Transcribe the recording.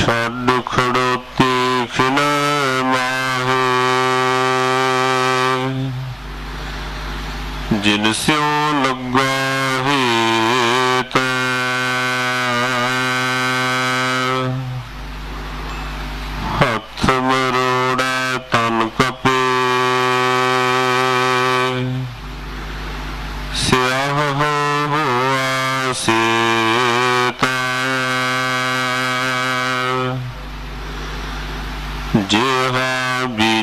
ਛੱਡ ਖੜੋਤੀ ਖਿਨ ਮਾਹੇ, ਜਿਨ ਸਿਉ ਲੱਗਾ ਹੇਤ ਹੱਥ ਮਰੋੜਾ ਤਨ ਕਪੇ, ਸਿਆਹ ਹੋਆ ਸੇਤ ਜਿਹਾ